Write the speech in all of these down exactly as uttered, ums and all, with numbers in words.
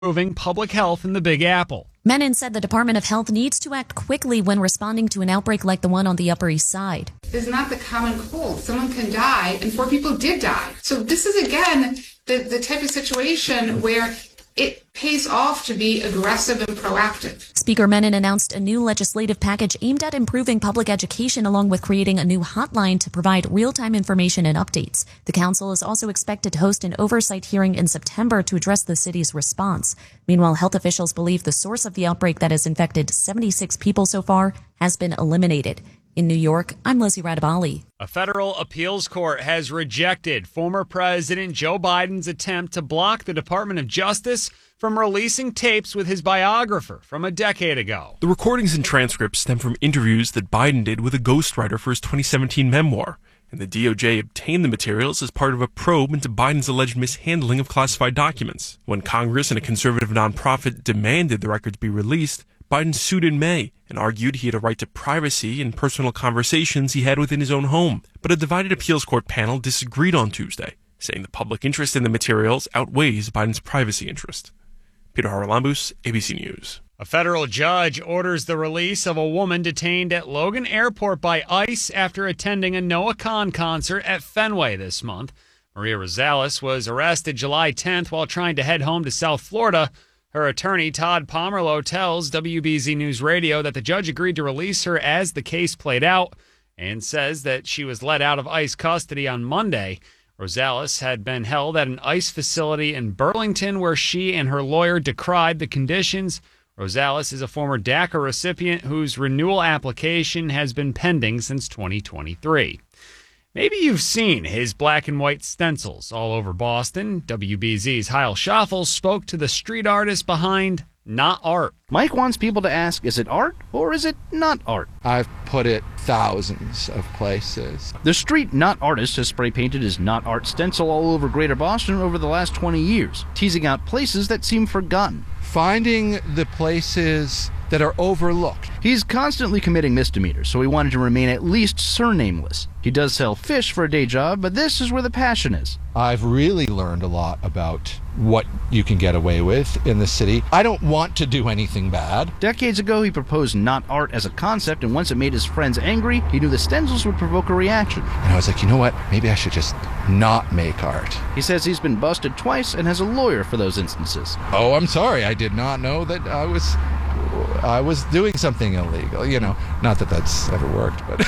improving public health in the Big Apple. Menon said the Department of Health needs to act quickly when responding to an outbreak like the one on the Upper East Side. This is not the common cold. Someone can die, and four people did die. So this is, again, the, the type of situation where it pays off to be aggressive and proactive. Speaker Menon announced a new legislative package aimed at improving public education, along with creating a new hotline to provide real-time information and updates. The council is also expected to host an oversight hearing in September to address the city's response. Meanwhile, health officials believe the source of the outbreak that has infected seventy-six people so far has been eliminated. In New York, I'm Lizzie Radabali. A federal appeals court has rejected former President Joe Biden's attempt to block the Department of Justice from releasing tapes with his biographer from a decade ago. The recordings and transcripts stem from interviews that Biden did with a ghostwriter for his twenty seventeen memoir, and the D O J obtained the materials as part of a probe into Biden's alleged mishandling of classified documents. When Congress and a conservative nonprofit demanded the records be released, Biden sued in May and argued he had a right to privacy and personal conversations he had within his own home. But a divided appeals court panel disagreed on Tuesday, saying the public interest in the materials outweighs Biden's privacy interest. Peter Haralambous, A B C News. A federal judge orders the release of a woman detained at Logan Airport by ICE after attending a Noah Kahan concert at Fenway this month. Maria Rosales was arrested July tenth while trying to head home to South Florida. Her attorney, Todd Pomerleau, tells W B Z News Radio that the judge agreed to release her as the case played out and says that she was let out of ICE custody on Monday. Rosales had been held at an ICE facility in Burlington where she and her lawyer decried the conditions. Rosales is a former DACA recipient whose renewal application has been pending since twenty twenty-three. Maybe you've seen his black and white stencils all over Boston. W B Z's Heil Schaffel spoke to the street artist behind Not Art. Mike wants people to ask, is it art or is it not art? I've put it thousands of places. The street Not Artist has spray painted his Not Art stencil all over Greater Boston over the last twenty years, teasing out places that seem forgotten. Finding the places that are overlooked. He's constantly committing misdemeanors, so he wanted to remain at least surnameless. He does sell fish for a day job, but this is where the passion is. I've really learned a lot about what you can get away with in the city. I don't want to do anything bad. Decades ago, he proposed Not Art as a concept, and once it made his friends angry, he knew the stencils would provoke a reaction. And I was like, you know what? Maybe I should just not make art. He says he's been busted twice and has a lawyer for those instances. Oh, I'm sorry. I did not know that I was... I was doing something illegal, you know. Not that that's ever worked, but...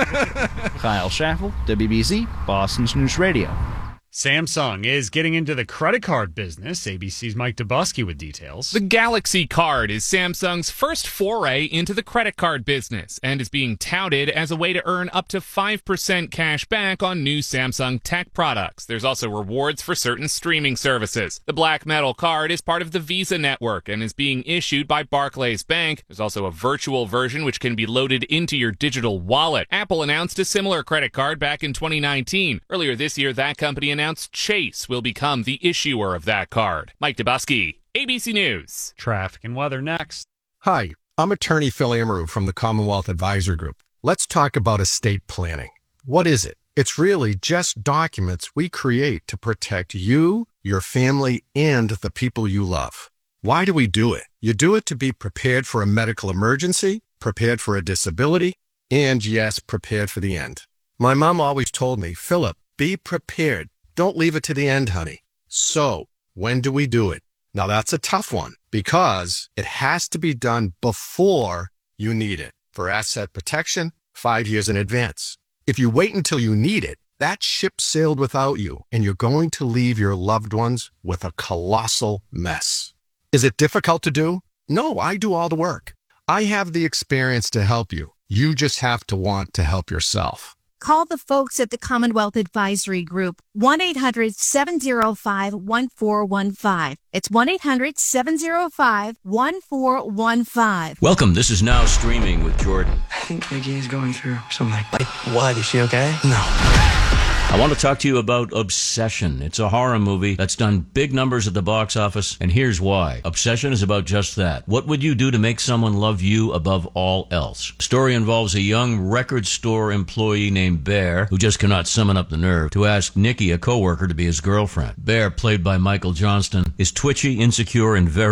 Kyle Schaffel, W B Z, Boston's News Radio. Samsung is getting into the credit card business. A B C's Mike Dubusky with details. The Galaxy Card is Samsung's first foray into the credit card business and is being touted as a way to earn up to five percent cash back on new Samsung tech products. There's also rewards for certain streaming services. The Black Metal card is part of the Visa network and is being issued by Barclays Bank. There's also a virtual version which can be loaded into your digital wallet. Apple announced a similar credit card back in twenty nineteen. Earlier this year, that company announced Announced Chase will become the issuer of that card. Mike Dubusky, A B C News. Traffic and weather next. Hi, I'm attorney Phil Amaru from the Commonwealth Advisor Group. Let's talk about estate planning. What is it? It's really just documents we create to protect you, your family, and the people you love. Why do we do it? You do it to be prepared for a medical emergency, prepared for a disability, and yes, prepared for the end. My mom always told me, Philip, be prepared. Don't leave it to the end, honey. So, when do we do it? Now, that's a tough one because it has to be done before you need it. For asset protection, five years in advance. If you wait until you need it, that ship sailed without you, and you're going to leave your loved ones with a colossal mess. Is it difficult to do? No, I do all the work. I have the experience to help you. You just have to want to help yourself. Call the folks at the Commonwealth Advisory Group, one eight hundred seven oh five one four one five. It's one eight hundred seven oh five one four one five. Welcome. This is Now Streaming with Jordan. I think Iggy is going through something. Like what? Is she okay? No. I want to talk to you about Obsession. It's a horror movie that's done big numbers at the box office, and here's why. Obsession is about just that. What would you do to make someone love you above all else? The story involves a young record store employee named Bear who just cannot summon up the nerve to ask Nikki, a coworker, to be his girlfriend. Bear, played by Michael Johnston, is twitchy, insecure, and very